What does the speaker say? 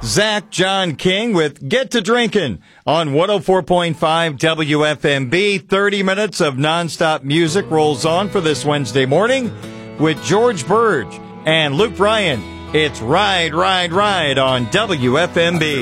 Zach John King with Get to Drinkin' on 104.5 WFMB. 30 minutes of nonstop music rolls on for this Wednesday morning with George Burge and Luke Bryan. It's Ride, Ride, Ride on WFMB.